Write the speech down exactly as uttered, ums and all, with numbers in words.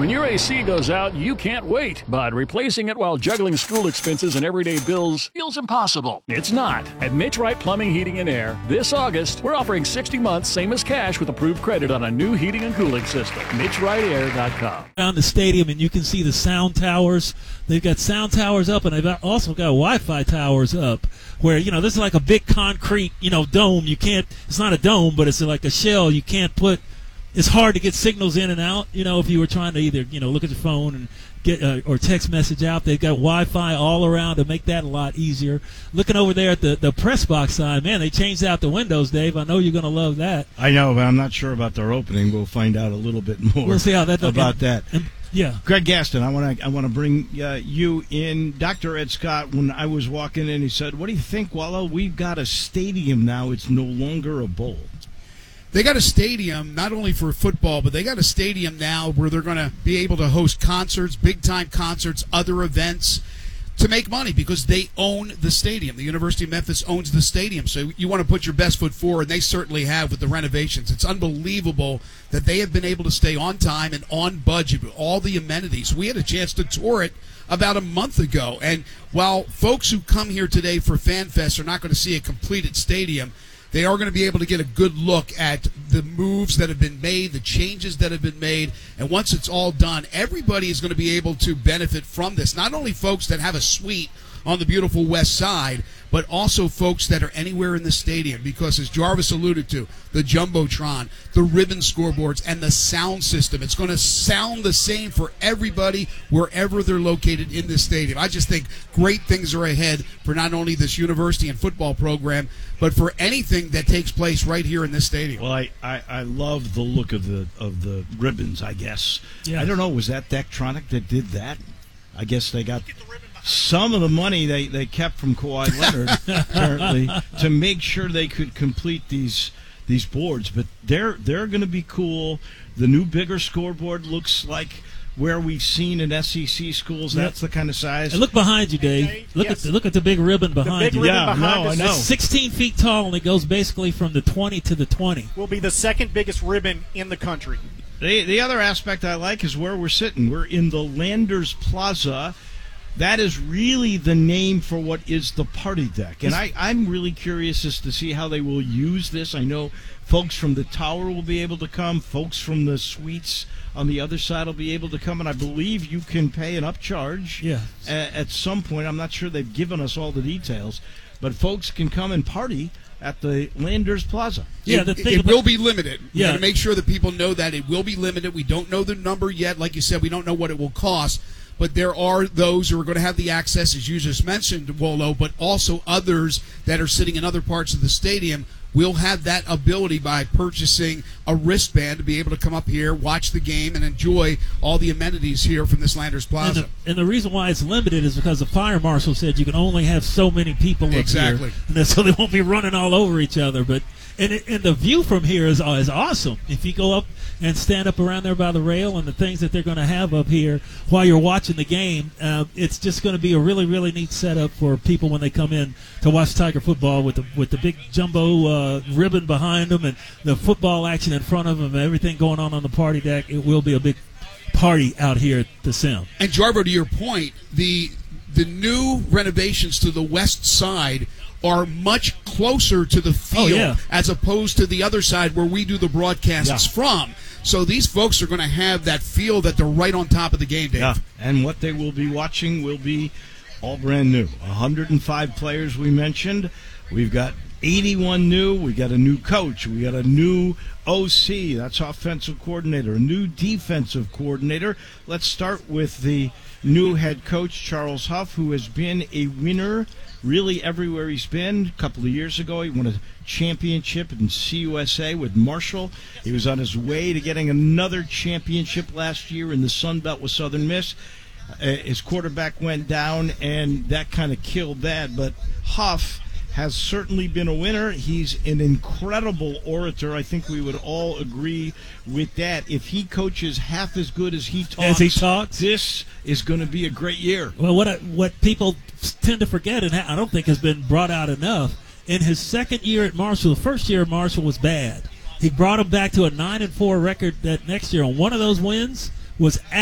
When your A C goes out, you can't wait, but replacing it while juggling school expenses and everyday bills feels impossible. It's not. At Mitch Wright Plumbing, Heating, and Air, this August, we're offering sixty months, same as cash, with approved credit on a new heating and cooling system. Mitch Wright Air dot com. Around the stadium, and you can see the sound towers. They've got sound towers up, and they've also got Wi-Fi towers up where, you know, this is like a big concrete, you know, dome. You can't, it's not a dome, but it's like a shell. You can't put, it's hard to get signals in and out, you know, if you were trying to either, you know, look at your phone and get uh, or text message out. They've got Wi-Fi all around to make that a lot easier. Looking over there at the, the press box side, man, they changed out the windows, Dave. I know you're going to love that. I know, but I'm not sure about their opening. We'll find out a little bit more we'll see how that about and, that. And, yeah. Greg Gaston, I want to I want to bring uh, you in. Doctor Ed Scott, when I was walking in, he said, what do you think, Wallow? We've got a stadium now. It's no longer a bowl. They got a stadium not only for football, but they got a stadium now where they're going to be able to host concerts, big-time concerts, other events, to make money because they own the stadium. The University of Memphis owns the stadium, so you want to put your best foot forward, and they certainly have with the renovations. It's unbelievable that they have been able to stay on time and on budget with all the amenities. We had a chance to tour it about a month ago, and while folks who come here today for FanFest are not going to see a completed stadium, they are going to be able to get a good look at the moves that have been made, the changes that have been made, and once it's all done, everybody is going to be able to benefit from this. Not only folks that have a suite on the beautiful west side, but also folks that are anywhere in the stadium because, as Jarvis alluded to, the Jumbotron, the ribbon scoreboards, and the sound system. It's going to sound the same for everybody wherever they're located in this stadium. I just think great things are ahead for not only this university and football program, but for anything that takes place right here in this stadium. Well, I, I, I love the look of the of the ribbons, I guess. Yeah. I don't know, was that Daktronic that did that? I guess they got some of the money they, they kept from Kawhi Leonard, apparently, to make sure they could complete these these boards. But they're they're going to be cool. The new bigger scoreboard looks like where we've seen in S E C schools. Yep. That's the kind of size. And look behind you, Dave. Look yes. at the, look at the big ribbon behind the big you. ribbon Yeah, behind no, us I know. It's sixteen feet tall, and it goes basically from the twenty to the twenty. will be the second biggest ribbon in the country. The, the other aspect I like is where we're sitting. We're in the Landers Plaza. That is really the name for what is the party deck. And I, I'm really curious as to see how they will use this. I know folks from the tower will be able to come. Folks from the suites on the other side will be able to come. And I believe you can pay an upcharge Yeah. a- at some point. I'm not sure they've given us all the details. But folks can come and party at the Landers Plaza. Yeah, it, the thing it about- will be limited. We Yeah. got to make sure that people know that it will be limited. We don't know the number yet. Like you said, we don't know what it will cost. But there are those who are going to have the access, as you just mentioned, Wolo, but also others that are sitting in other parts of the stadium will have that ability by purchasing a wristband to be able to come up here, watch the game, and enjoy all the amenities here from this Landers And Plaza. the, and the reason why it's limited is because the fire marshal said you can only have so many people up Exactly. here, and so they won't be running all over each other. But and it, and the view from here is is awesome. If you go up and stand up around there by the rail and the things that they're going to have up here while you're watching the game, uh, it's just going to be a really really neat setup for people when they come in to watch Tiger football with the with the big jumbo uh, ribbon behind them and the football action in front of them, and everything going on on the party deck. It will be a big party out here at the Sim. And Jarbo, to your point, the the new renovations to the west side are much closer to the field Oh, yeah. as opposed to the other side where we do the broadcasts Yeah. from. So these folks are going to have that feel that they're right on top of the game, Dave. Yeah, and what they will be watching will be all brand new. one hundred five players we mentioned. We've got eighty-one new. We got a new coach. We got a new O C. That's offensive coordinator. A new defensive coordinator. Let's start with the new head coach, Charles Huff, who has been a winner really everywhere he's been. A couple of years ago, he won a championship in C U S A with Marshall. He was on his way to getting another championship last year in the Sun Belt with Southern Miss. Uh, his quarterback went down, and that kind of killed that. But Huff has certainly been a winner. He's an incredible orator. I think we would all agree with that. If he coaches half as good as he talks, As he talks? this is going to be a great year. Well, what I, what people tend to forget, and I don't think has been brought out enough, in his second year at Marshall, the first year at Marshall was bad. He brought him back to a nine and four record that next year, and one of those wins was